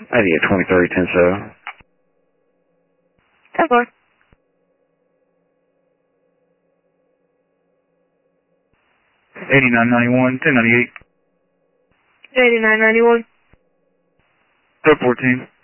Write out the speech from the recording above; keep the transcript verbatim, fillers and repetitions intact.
Idea twenty-three, ten seven. ten four. eighty-nine ninety-one, ten ninety-eight. eighty-nine ninety-one. Third fourteen.